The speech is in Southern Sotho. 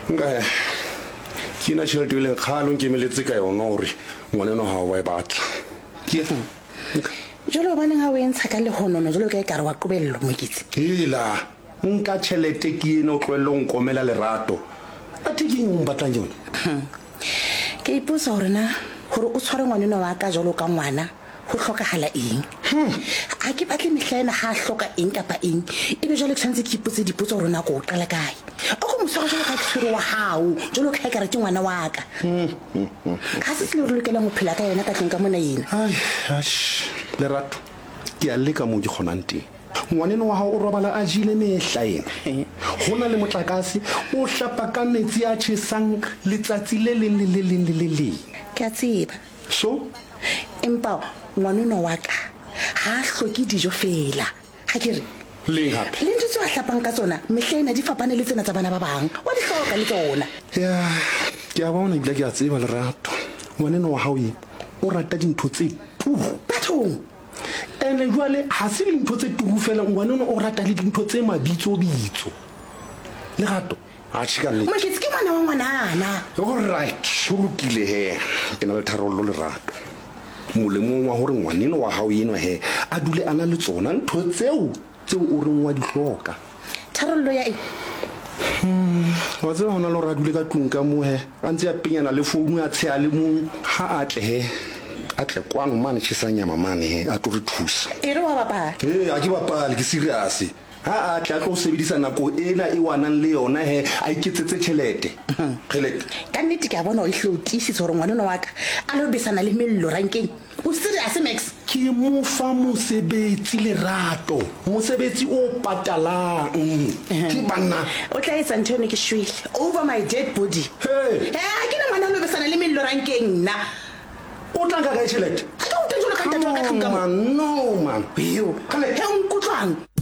nka ke na tšhelete le kgalong ke meletse ka yona gore ngwaneno ga o ba e batla ke jalo ba neng ha o entsha ka lehonono jalo ka e kare wa qobello mokitse hela nka tšhelete ke ene o tloelle go nkomela lerato a te ke eng o batlang yone ke ipotsa gore na gore o tshware ngwaneno wa ka jalo ka ngwana go tlhokagala eng a ke batle mehlaena ga a hloka eng kapa eng e be jalo ke tshwanetse ke ipotse dipotso gore na ko o qala kae o go moswara jalo ka tshwere wa hao jalo ka e kare ke ngwana wa ka ga se se le re lokelang go phela ka yena ka tleng ka mona ena lerato ke a leka mo ke kgonang teng ngwaneno wa gago o robala a jile mehla ena go na le motlakase o hlapa ka metsi a tšhesang letsatsi le leng le le leng le le leng ke a tseba so empa ngwaneno wa ka ga a hloke dijo fela ga ke re leng gape le ntse a hlapang ka tsona mehlaena di fapane le tsena tsa bana ba bang wa di hloka le tsona ya ke a bona ebile ke a tseba lerato ngwaneno wa gago o rata dintho tse turu bathong ene jwale ga se dintho tse turu fela ngwaneno o rata le dintho tse mabitsobitso lerato a tšhikane moketse ke ngwana wa ngwanana alright o lokile he ke na le tharollo lerato molemong wa gore ngwaneno wa gago eno he a dule a na le tsona ntho tseo o reng wa di hloka tharollo ya eng wa tseba gona le gore a dule ka tlong ka mo he a ntse a penyana le founu a tshea le mong ga a tle he a tle kwang mane tšhesanyama mane he a tlo re thusa e re wa bapala a ke bapale ke serius ha a tla tlo sebedisa nako ena e wanang le yona he a iketsetse tšhelete gelete ka nnete ke a bona o itlhotisitse gore ngwaneno wa ka a lo besana le mello rankeng o serious max ke mo fa mosebetsi lerato mosebetsi o patalang ke banna o tla etsa ntho eno ke shwele over my dead body ke na ngwana lo besana le mello rankeng nna o tlanka ka tšhelete ka o tla jolo ka tate wa ka tlong ka mo no man yo he o nkutlwang